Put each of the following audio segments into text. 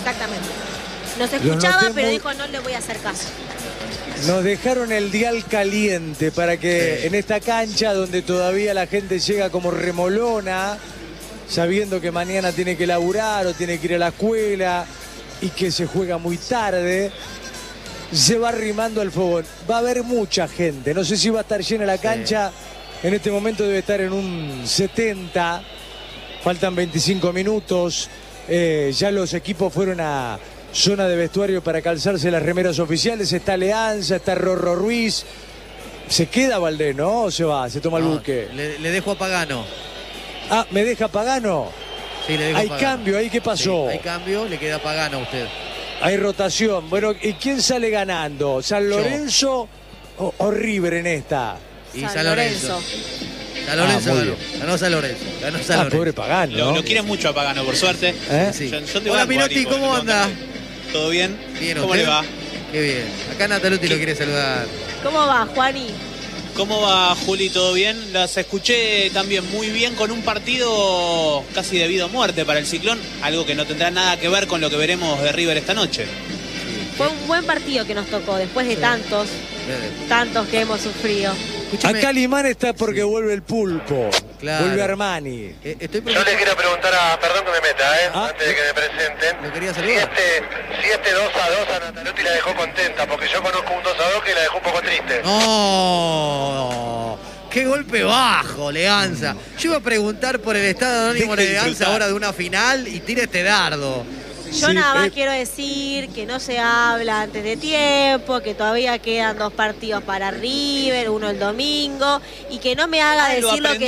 Exactamente. Nos escuchaba, pero dijo no le voy a hacer caso. Nos dejaron el dial caliente para que en esta cancha donde todavía la gente llega como remolona, sabiendo que mañana tiene que laburar o tiene que ir a la escuela y que se juega muy tarde, se va arrimando al fogón. Va a haber mucha gente, no sé si va a estar llena la cancha, en este momento debe estar en un 70, faltan 25 minutos, ya los equipos fueron a zona de vestuario para calzarse las remeras oficiales, está Leanza, está Rorro Ruiz, se queda Valdés, ¿no? ¿O se va? ¿Se toma el buque? Le dejo a Pagano. Ah, ¿me deja Pagano? Sí, le dejo hay a Pagano. Cambio, ¿ahí qué pasó? Sí, hay cambio, le queda Pagano a usted. Hay rotación. Bueno, ¿y quién sale ganando? ¿San Lorenzo o River en esta? Y San Lorenzo. San Lorenzo ganó. Ganó San Lorenzo. Ganó San Lorenzo. Pobre Pagano, ¿no? Lo quieren mucho a Pagano, por suerte. Sí. Yo Hola, Minotti, ¿cómo anda? ¿Todo bien? Bien, ¿Cómo ¿usted? le va? Qué bien. Acá Nataluti lo quiere saludar. ¿Cómo va, Juani? ¿Cómo va, Juli? ¿Todo bien? Las escuché también muy bien con un partido casi debido a muerte para el Ciclón, algo que no tendrá nada que ver con lo que veremos de River esta noche. Fue un buen partido que nos tocó, después de tantos que hemos sufrido. Escúchame. Acá Limán está porque vuelve el Pulpo. Claro. Vuelve Armani. Yo le quiero preguntar perdón que me meta, antes de que me presenten. Lo quería saludar. Si este 2-2 a Nataluti la dejó contenta, porque yo conozco un 2-2 que la dejó un poco triste. No, qué golpe bajo, Leanza. Yo iba a preguntar por el estado anónimo de Leanza ahora de una final y tira este dardo. Yo nada más quiero decir que no se habla antes de tiempo, que todavía quedan 2 partidos para River, uno el domingo, y que no me haga decir lo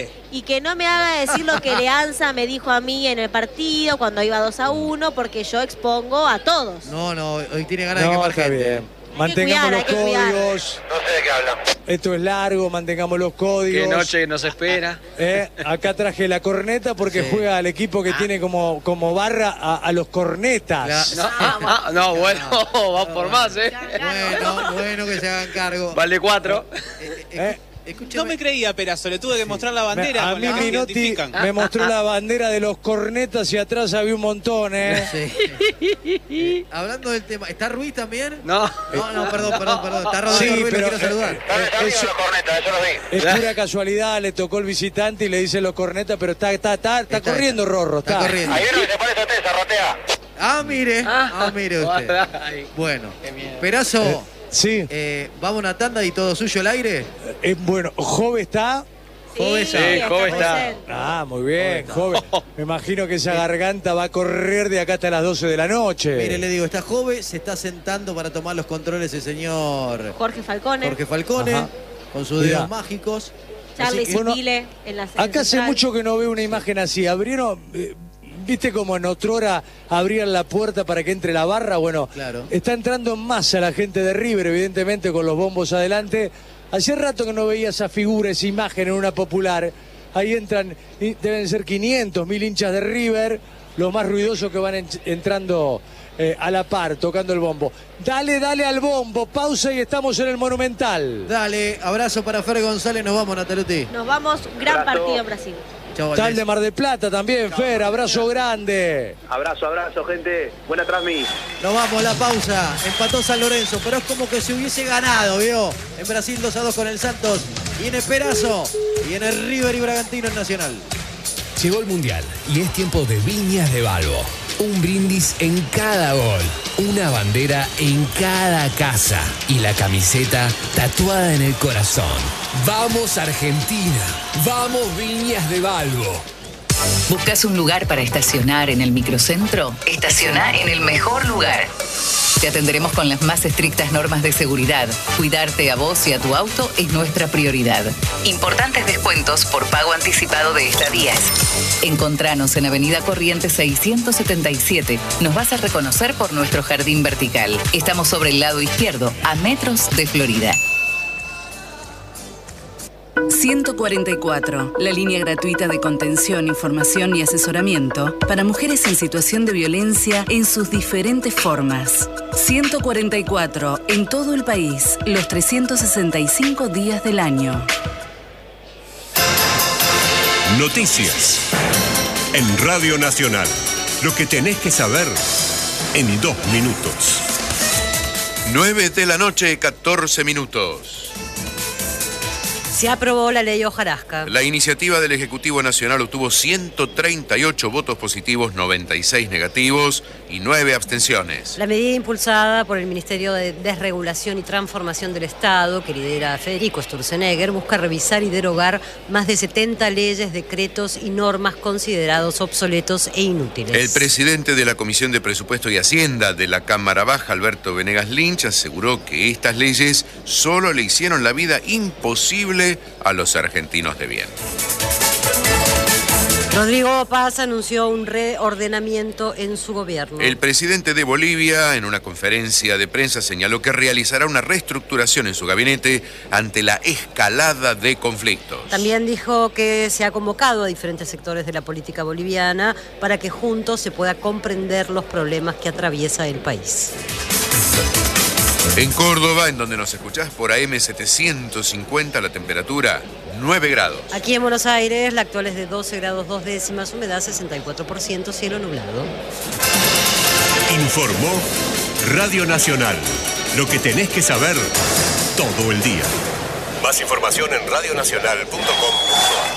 que Leanza me dijo a mí en el partido cuando iba 2-1, porque yo expongo a todos. No, hoy tiene ganas de quemar gente. Bien. Mantengamos los códigos. No sé de qué hablan. Esto es largo, mantengamos los códigos. Qué noche nos espera. Acá traje la corneta porque juega al equipo que tiene como barra a los cornetas. Bueno, va por más, Bueno, que se hagan cargo. Vale 4. No me creía, Perazo, le tuve que mostrar la bandera. A mí Minotti me mostró la bandera de los cornetas y atrás había un montón, Hablando del tema, ¿está Ruiz también? No, perdón. Está Rodrigo Ruiz, lo quiero saludar. Los cornetas, yo los vi. Es pura casualidad, le tocó el visitante y le dice los cornetas, pero está corriendo Rorro. Está corriendo. Hay uno que se parece a usted, se rotea. Mire usted. Bueno, Perazo. Sí. ¿Vamos a una tanda y todo suyo al aire? Bueno, Jove está. Jove está. Ah, muy bien, Jove. Me imagino que esa garganta va a correr de acá hasta las 12 de la noche. Mire, le digo, está Jove, se está sentando para tomar los controles el señor Jorge Falcone. Ajá. Con sus dedos mágicos. Charlie Bueno, Citile en la acá hace mucho que no veo una imagen así. Abrieron, viste como en otrora abrían la puerta para que entre la barra. Bueno, claro. Está entrando en masa la gente de River, evidentemente con los bombos adelante. Hace rato que no veía esa figura, esa imagen en una popular. Ahí entran, deben ser 500, 1000 hinchas de River, los más ruidosos que van entrando a la par, tocando el bombo. Dale al bombo, pausa y estamos en el Monumental. Dale, abrazo para Fer González, nos vamos, Nataluti. Nos vamos, gran partido en Brasil. Chau, Tal de Mar del Plata también, Fer, abrazo grande. Abrazo, gente. Buena transmisión. Nos vamos a la pausa. Empató San Lorenzo, pero es como que se hubiese ganado, ¿vio? En Brasil 2-2 con el Santos. Viene Perazo. Viene River y Bragantino en Nacional. Llegó el Mundial y es tiempo de Viñas de Balbo. Un brindis en cada gol, una bandera en cada casa y la camiseta tatuada en el corazón. ¡Vamos Argentina! ¡Vamos Viñas de Balbo! ¿Buscas un lugar para estacionar en el microcentro? Estaciona en el mejor lugar. Te atenderemos con las más estrictas normas de seguridad. Cuidarte a vos y a tu auto es nuestra prioridad. Importantes descuentos por pago anticipado de estadías. Encontranos en Avenida Corrientes 677. Nos vas a reconocer por nuestro jardín vertical. Estamos sobre el lado izquierdo, a metros de Florida. 144, la línea gratuita de contención, información y asesoramiento para mujeres en situación de violencia en sus diferentes formas. 144, en todo el país, los 365 días del año. Noticias. En Radio Nacional. Lo que tenés que saber en 2 minutos. 9 de la noche, 14 minutos. Se aprobó la ley hojarasca. La iniciativa del Ejecutivo Nacional obtuvo 138 votos positivos, 96 negativos y 9 abstenciones. La medida impulsada por el Ministerio de Desregulación y Transformación del Estado, que lidera Federico Sturzenegger, busca revisar y derogar más de 70 leyes, decretos y normas considerados obsoletos e inútiles. El presidente de la Comisión de Presupuesto y Hacienda de la Cámara Baja, Alberto Venegas Lynch, aseguró que estas leyes solo le hicieron la vida imposible a los argentinos de bien. Rodrigo Paz anunció un reordenamiento en su gobierno. El presidente de Bolivia, en una conferencia de prensa, señaló que realizará una reestructuración en su gabinete ante la escalada de conflictos. También dijo que se ha convocado a diferentes sectores de la política boliviana para que juntos se pueda comprender los problemas que atraviesa el país. En Córdoba, en donde nos escuchás por AM 750, la temperatura 9 grados. Aquí en Buenos Aires, la actual es de 12 grados 2 décimas, humedad 64%, cielo nublado. Informó Radio Nacional. Lo que tenés que saber todo el día. Más información en radionacional.com.ar.